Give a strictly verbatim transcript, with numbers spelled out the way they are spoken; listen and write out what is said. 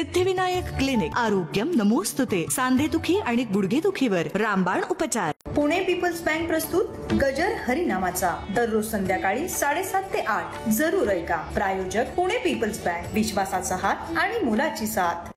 Siddhivinayak clinic. आरोग्यम नमोस्तुते. सांधेदुखी आणि गुडघेदुखीवर रामबाण उपचार. पुणे पीपल्स बँक प्रस्तुत गजर हरिनामाचा दररोज संध्याकाळी साडेसात ते आठ जरूर ऐका. प्रायोजक पुणे पीपल्स बँक, विश्वासाचा हात आणि मुलाची साथ.